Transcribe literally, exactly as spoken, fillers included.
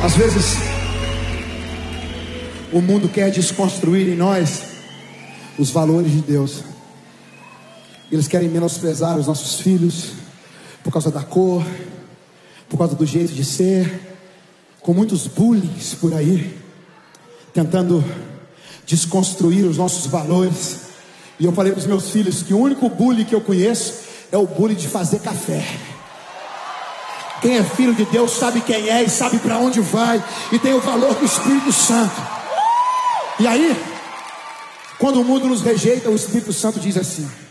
Às vezes o mundo quer desconstruir em nós os valores de Deus. Eles querem menosprezar os nossos filhos por causa da cor, por causa do jeito de ser, com muitos bullying por aí, tentando desconstruir os nossos valores. E eu falei para os meus filhos que o único bullying que eu conheço é o bullying de fazer café. Quem é filho de Deus sabe quem é e sabe para onde vai, e tem o valor do Espírito Santo. E aí, quando o mundo nos rejeita, o Espírito Santo diz assim: